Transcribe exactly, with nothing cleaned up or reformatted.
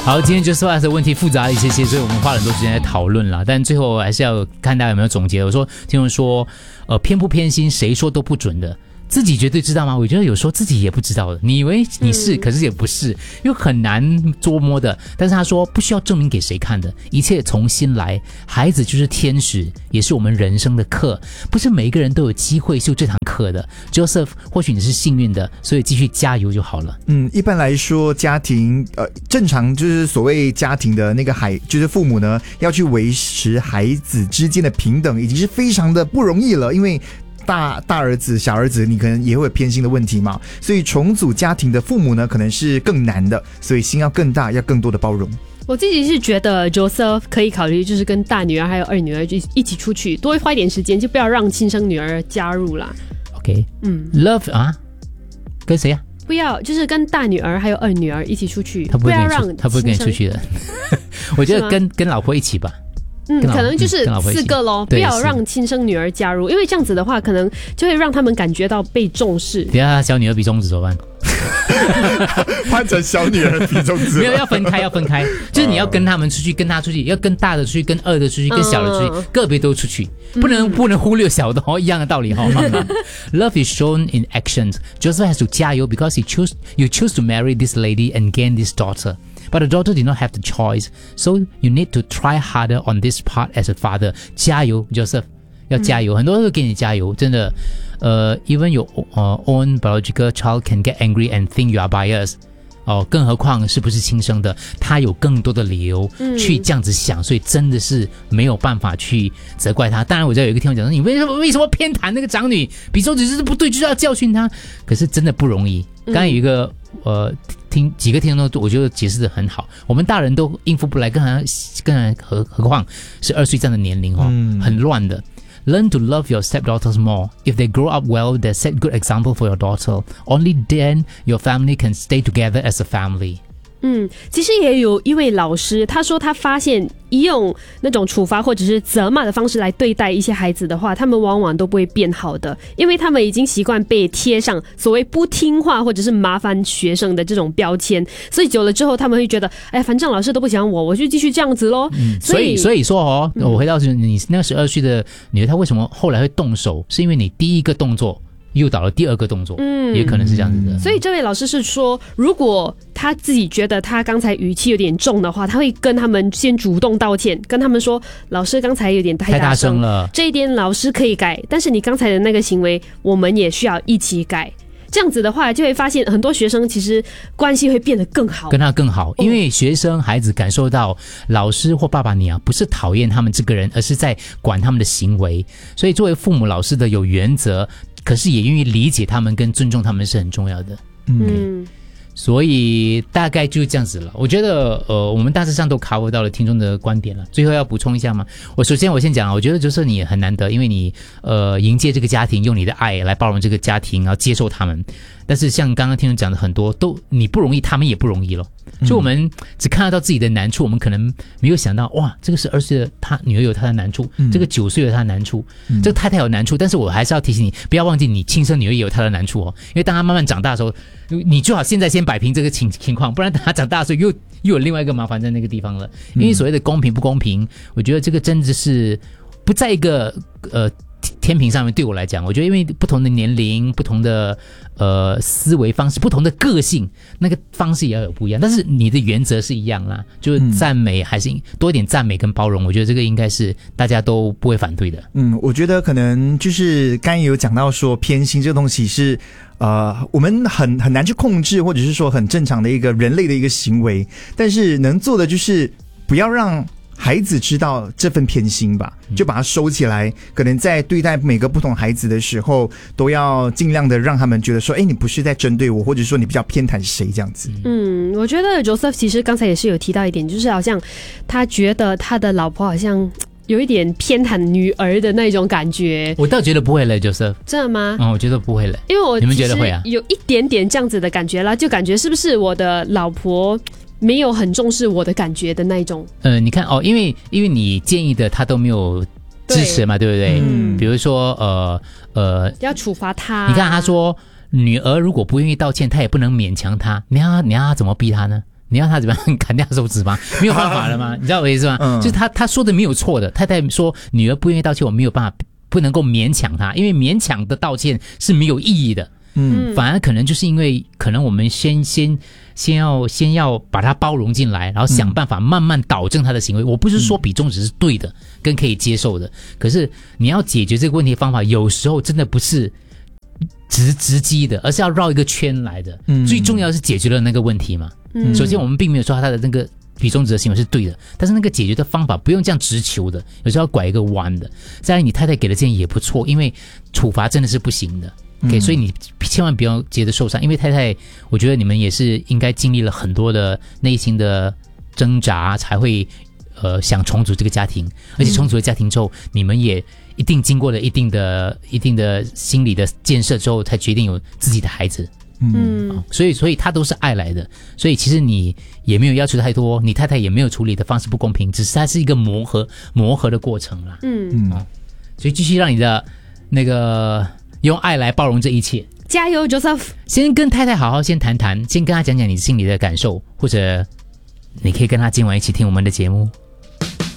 好，今天就是的问题复杂一些些，所以我们花了很多时间来讨论了。但最后还是要看大家有没有总结。我说，听众说，呃，偏不偏心，谁说都不准的。自己绝对知道吗？我觉得有时候自己也不知道的。你以为你是，嗯、可是也不是，又很难捉摸的。但是他说不需要证明给谁看的，一切从心来。孩子就是天使，也是我们人生的课，不是每一个人都有机会修这堂课的。Joseph， 或许你是幸运的，所以继续加油就好了。 嗯，一般来说，家庭呃正常就是所谓家庭的那个孩，就是父母呢要去维持孩子之间的平等，已经是非常的不容易了，因为。大大儿子小儿子你可能也会有偏心的问题嘛，所以重组家庭的父母呢可能是更难的，所以心要更大，要更多的包容。 我自己是觉得 Joseph 可以考虑就是跟大女儿还有二女儿就一起出去，多花一点时间，就不要让亲生女儿加入啦。 OK， 嗯 Love 啊跟谁啊？ 不要就是跟大女儿还有二女儿一起出去， 他不会跟你出不要让他不会跟你出去的我觉得跟跟老婆一起吧。 嗯，可能就是四个咯，不要让亲生女儿加入，因为这样子的话可能就会让他们感觉到被重视。 等一下小女儿比中指怎么办？ 换成小女儿比中指。 没有，要分开，要分开，就是你要跟他们出去，跟他出去，要跟大的出去，跟二的出去，跟小的出去，嗯、个别都出去，不能、嗯、不能忽略小的哦，一样的道理哦。Love is shown in actions. Joseph has to 加油 because he choose you choose to marry this lady and gain this daughter.But the daughter did not have the choice, so you need to try harder on this part as a father. 加油 Joseph， 要加油、嗯、很多人都给你加油，真的。呃、uh, even your、uh, own biological child can get angry and think you are biased. 哦，更何况是不是亲生的，他有更多的理由去这样子想、嗯、所以真的是没有办法去责怪他。当然我知道有一个听众讲说，你为什么为什么偏袒那个长女，比中指是不对，就是要教训他，可是真的不容易。刚才有一个、嗯、呃听几个听众都我觉得解释得很好，我们大人都应付不来，更更何何况是二岁这样的年龄哦、嗯，很乱的。Learn to love your stepdaughters more. If they grow up well, they set good example for your daughter. Only then your family can stay together as a family. 嗯，其实也有一位老师，他说他发现用那种处罚或者是责骂的方式来对待一些孩子的话，他们往往都不会变好的，因为他们已经习惯被贴上所谓不听话或者是麻烦学生的这种标签，所以久了之后他们会觉得，哎，反正老师都不喜欢我，我就继续这样子咯。 嗯、所以所以说哦，我回到你那十二岁的女儿，她为什么后来会动手？是因为你第一个动作诱导了第二个动作，嗯，也可能是这样子的。 所以这位老师是说，如果他自己觉得他刚才语气有点重的话，他会跟他们先主动道歉，跟他们说，老师刚才有点太大声， 太大声了， 这一点老师可以改，但是你刚才的那个行为，我们也需要一起改。这样子的话，就会发现很多学生其实关系会变得更好， 跟他更好，因为学生孩子感受到老师或爸爸你啊，不是讨厌他们这个人，而是在管他们的行为。所以作为父母老师的有原则，可是也愿意理解他们跟尊重他们是很重要的。嗯。所以大概就是这样子了。我觉得呃，我们大致上都 cover 到了听众的观点了。最后要补充一下吗？我首先我先讲，我觉得就是你很难得，因为你呃迎接这个家庭，用你的爱来包容这个家庭，然后接受他们。但是像刚刚听众讲的很多，都你不容易，他们也不容易咯。所以我们只看得到自己的难处，我们可能没有想到，哇，这个是二岁的他女儿有她的难处，嗯、这个九岁有她的难处，嗯、这个太太有难处。但是我还是要提醒你，不要忘记你亲生女儿也有她的难处哦。因为当她慢慢长大的时候，你最好现在先摆平这个情情况，不然等她长大的时候又又有另外一个麻烦在那个地方了。因为所谓的公平不公平，我觉得这个真的是不在一个呃。天平上面，对我来讲，我觉得因为不同的年龄、不同的呃思维方式、不同的个性，那个方式也要有不一样。但是你的原则是一样啦，就是赞美还是多一点赞美跟包容，我觉得这个应该是大家都不会反对的。 嗯，我觉得可能就是刚才有讲到说偏心这个东西是呃我们很很难去控制，或者是说很正常的一个人类的一个行为，但是能做的就是不要让孩子知道这份偏心吧，就把它收起来。可能在对待每个不同孩子的时候，都要尽量的让他们觉得说，哎，你不是在针对我，或者说你比较偏袒谁这样子。 嗯，我觉得 Joseph 其实刚才也是有提到一点，就是好像他觉得他的老婆好像有一点偏袒女儿的那种感觉。 我倒觉得不会了 Joseph。 真的吗？ 嗯，我觉得不会了。 因为我你们觉得会啊？ 有一点点这样子的感觉啦，就感觉是不是我的老婆没有很重视我的感觉的那一种。 呃，你看哦，因为因为你建议的他都没有支持嘛， 对, 对不对？嗯，比如说呃呃， 要处罚他。 你看他说女儿如果不愿意道歉，他也不能勉强他，你要你要他怎么逼他呢？ 你要他怎么样砍掉手指吗？没有办法了吗？你知道我的意思吗？ 嗯就是他他说的没有错的，太太说女儿不愿意道歉，我没有办法，不能够勉强她，因为勉强的道歉是没有意义的。 嗯， 反而可能就是因为可能我们先先先要先要把它包容进来，然后想办法慢慢导正他的行为。我不是说比中指是对的，跟可以接受的，可是你要解决这个问题的方法，有时候真的不是直直击的，而是要绕一个圈来的。 嗯最重要的是解决了那个问题嘛。 嗯首先我们并没有说他的那个比中指的行为是对的，但是那个解决的方法不用这样直球的，有时候要拐一个弯的。再来，你太太给的建议也不错，因为处罚真的是不行的。OK，、嗯、所以你千万不要觉得受伤，因为太太，我觉得你们也是应该经历了很多的内心的挣扎，才会呃想重组这个家庭，而且重组了家庭之后，嗯、你们也一定经过了一定的、一定的心理的建设之后，才决定有自己的孩子。 嗯、 哦，所以所以他都是爱来的，所以其实你也没有要求太多，你太太也没有处理的方式不公平，只是它是一个磨合磨合的过程啦。 嗯嗯、哦，所以继续让你的那个。用爱来包容这一切， 加油 Joseph。 先跟太太好好先谈谈，先跟她讲讲你心里的感受，或者你可以跟她今晚一起听我们的节目。